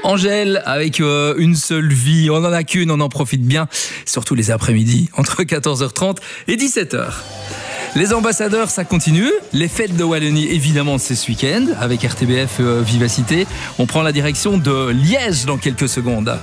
Angèle, avec une seule vie, on n'en a qu'une, on en profite bien, surtout les après-midi, entre 14h30 et 17h. Les ambassadeurs, ça continue. Les fêtes de Wallonie, évidemment, c'est ce week-end, avec RTBF Vivacité. On prend la direction de Liège dans quelques secondes.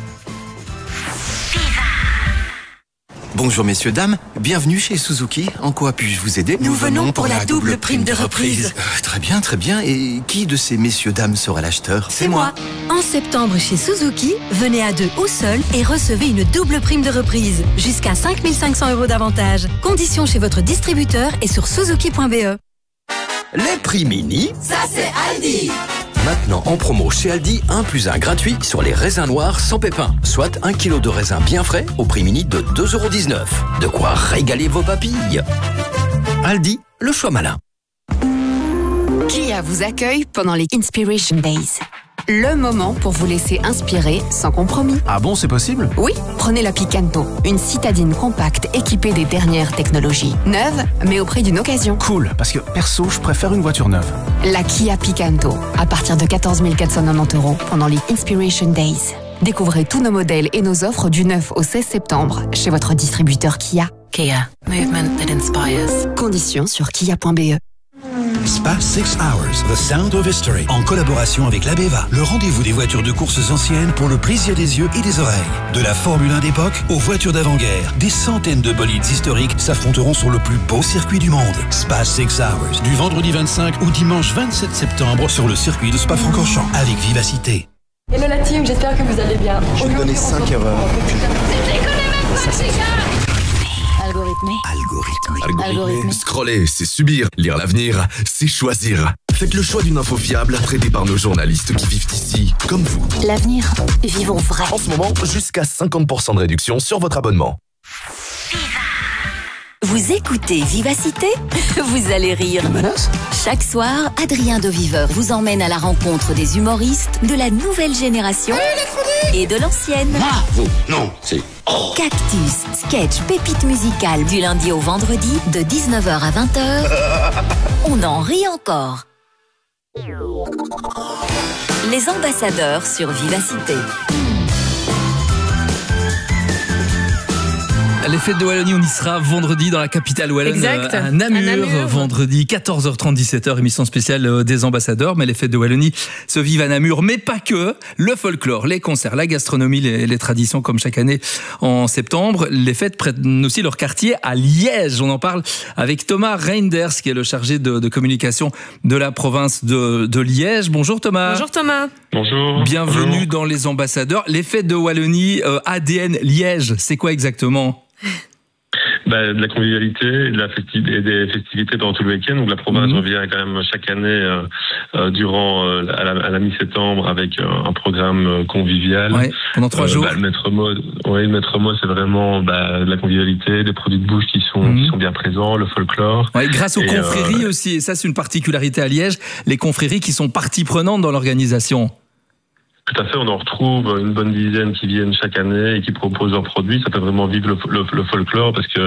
Bonjour messieurs, dames, bienvenue chez Suzuki. En quoi puis-je vous aider? Nous venons pour la double prime de reprise. Très bien, très bien. Et qui de ces messieurs, dames sera l'acheteur? C'est moi. En septembre chez Suzuki, venez à deux ou seul et recevez une double prime de reprise. Jusqu'à 5 500 € d'avantage. Conditions chez votre distributeur et sur suzuki.be. Les prix mini, Ça c'est Aldi. maintenant en promo chez Aldi, 1 + 1 gratuit sur les raisins noirs sans pépins. Soit 1 kg de raisins bien frais au prix mini de 2,19 €. De quoi régaler vos papilles. Aldi, le choix malin. Kia vous accueille pendant les Inspiration Days. Le moment pour vous laisser inspirer sans compromis. Ah bon, c'est possible? Oui, prenez la Picanto, une citadine compacte équipée des dernières technologies. Neuve, mais au prix d'une occasion. Cool, parce que perso, je préfère une voiture neuve. La Kia Picanto, à partir de 14 490 € pendant les Inspiration Days. Découvrez tous nos modèles et nos offres du 9 au 16 septembre chez votre distributeur Kia. Kia, movement that inspires. Conditions sur kia.be. Spa 6 Hours, The Sound of History, en collaboration avec l'Abeva, le rendez-vous des voitures de courses anciennes pour le plaisir des yeux et des oreilles. De la Formule 1 d'époque aux voitures d'avant-guerre, des centaines de bolides historiques s'affronteront sur le plus beau circuit du monde. Spa 6 Hours, du vendredi 25 au dimanche 27 septembre sur le circuit de Spa-Francorchamps, avec Vivacité. Hello la team, j'espère que vous allez bien. Je vais donner 5 erreurs. Algorithmé. Scroller, c'est subir. Lire l'avenir, c'est choisir. Faites le choix d'une info fiable, traitée par nos journalistes qui vivent ici, comme vous. L'avenir, vivons vrai. En ce moment, jusqu'à 50% de réduction sur votre abonnement. Vous écoutez Vivacité? Vous allez rire. Chaque soir, Adrien de Viveur vous emmène à la rencontre des humoristes de la nouvelle génération et de l'ancienne. Non, c'est... Cactus, sketch, pépite musicale du lundi au vendredi de 19h à 20h. On en rit encore. Les ambassadeurs sur Vivacité. Les fêtes de Wallonie, on y sera vendredi dans la capitale wallonne, à Namur, vendredi 14h30, 17h, émission spéciale des ambassadeurs. Mais les fêtes de Wallonie se vivent à Namur, mais pas que. Le folklore, les concerts, la gastronomie, les traditions comme chaque année en septembre. Les fêtes prennent aussi leur quartier à Liège. On en parle avec Thomas Reinders, qui est le chargé de communication de la province de Liège. Bonjour Thomas. Bonjour Thomas. Bonjour. Bienvenue dans les ambassadeurs. Les fêtes de Wallonie, ADN Liège, c'est quoi exactement ? De la convivialité et des festivités pendant tout le week-end. Donc la province revient quand même chaque année durant à la mi-septembre avec un programme convivial. Ouais, pendant 3 jours. Le maître mot, c'est vraiment de la convivialité, des produits de bouche qui sont bien présents, le folklore. Ouais, grâce aux confréries aussi, et ça c'est une particularité à Liège, les confréries qui sont partie prenante dans l'organisation. Tout à fait, on en retrouve une bonne dizaine qui viennent chaque année et qui proposent leurs produits. Ça fait vraiment vivre le folklore parce que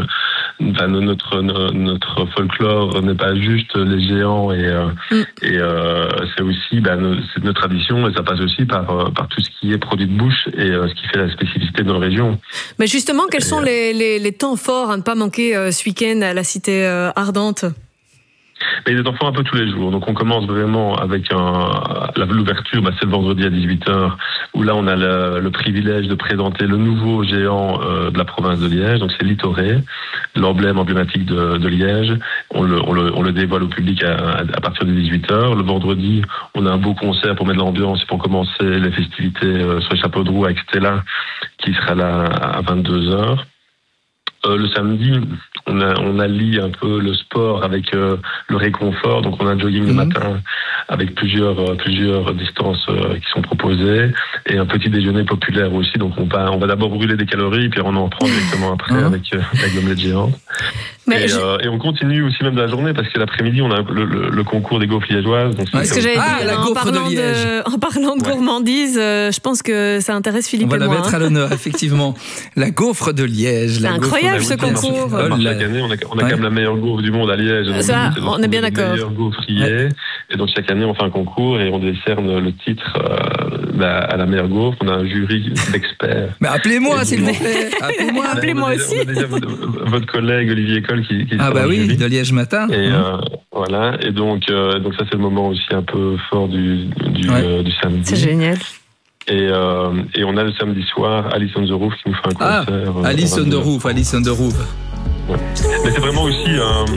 notre folklore n'est pas juste les géants et c'est aussi c'est nos traditions et ça passe aussi par tout ce qui est produit de bouche et ce qui fait la spécificité de nos régions. Mais justement, quels sont les temps forts à ne pas manquer ce week-end à la Cité Ardente? Mais des enfants un peu tous les jours. Donc on commence vraiment avec l'ouverture, c'est le vendredi à 18h, où là on a le privilège de présenter le nouveau géant de la province de Liège. Donc c'est Litoré, l'emblème emblématique de Liège. On le dévoile au public à partir de 18h. Le vendredi, on a un beau concert pour mettre l'ambiance et pour commencer les festivités sur les chapeaux de roue avec Stella, qui sera là à 22h. Le samedi, on allie un peu le sport avec le réconfort. Donc on a un jogging le matin avec plusieurs distances qui sont proposées et un petit déjeuner populaire aussi. Donc on va d'abord brûler des calories puis on en prend directement après avec l'omelette géante. Et on continue aussi même de la journée parce que l'après-midi, on a le concours des gaufres liégeoises. Donc ce que j'avais dit, en parlant de gourmandise, je pense que ça intéresse Philippe et moi. On va la mettre à l'honneur, effectivement. La gaufre de Liège. C'est incroyable ce concours. Chaque année, on a quand même la meilleure gaufre du monde à Liège. Ça, on est bien d'accord. La meilleure gaufrier. Et donc chaque année, on fait un concours et on décerne le titre à la meilleure gaufre. On a un jury d'experts. Mais appelez-moi, s'il vous plaît. Appelez-moi aussi. On a déjà votre collègue Olivier École qui oui, de Liège Matin. Et voilà. Et donc ça c'est le moment aussi un peu fort du samedi. C'est génial. Et on a le samedi soir Alice on the Roof qui nous fait un concert. Alice on the Roof. Ouais. Mais c'est vraiment aussi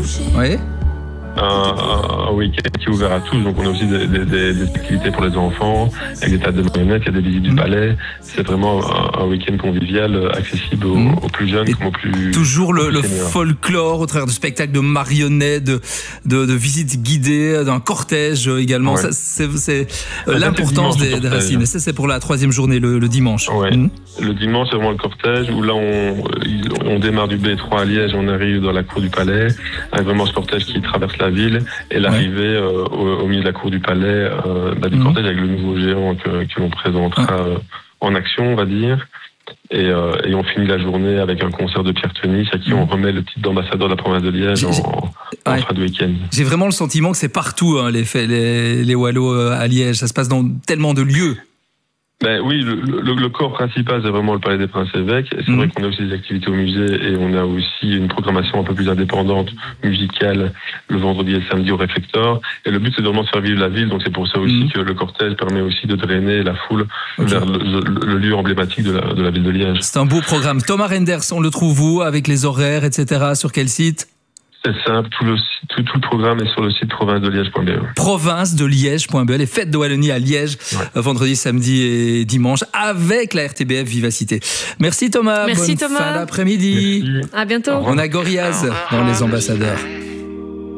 un week-end qui est ouvert à tous, donc on a aussi des activités pour les enfants, avec des tas de marionnettes, il y a des visites du palais, c'est vraiment un week-end convivial, accessible aux plus jeunes comme aux plus... Toujours le folklore au travers de spectacles de marionnettes, de visites guidées, d'un cortège également, ça, c'est l'importance des racines. Ça c'est pour la 3e journée, le dimanche. Ouais. Le dimanche c'est vraiment le cortège, où là on démarre du B3 à Liège, on arrive dans la cour du palais, avec vraiment ce cortège qui traverse la ville, et l'arrivée au milieu de la cour du palais du cortège avec le nouveau géant que l'on présentera en action, on va dire. Et on finit la journée avec un concert de Pierre Tenis à qui on remet le titre d'ambassadeur de la province de Liège en fin de week-end. J'ai vraiment le sentiment que c'est partout les Wallos à Liège, ça se passe dans tellement de lieux. Ben oui, le corps principal, c'est vraiment le Palais des Princes-Évêques. C'est vrai qu'on a aussi des activités au musée et on a aussi une programmation un peu plus indépendante, musicale, le vendredi et le samedi au Réflector. Et le but, c'est de vraiment faire vivre la ville. Donc c'est pour ça aussi que le cortège permet aussi de drainer la foule vers le lieu emblématique de la ville de Liège. C'est un beau programme. Thomas Renders, on le trouve où, avec les horaires, etc. Sur quel site ? C'est simple, tout le programme est sur le site provincedeliège.be. Provincedeliège.be, les fêtes de Wallonie à Liège, vendredi, samedi et dimanche, avec la RTBF Vivacité. Merci Thomas. Merci Bonne Thomas. Fin d'après-midi. À bientôt. On a Gorillaz dans Les Ambassadeurs.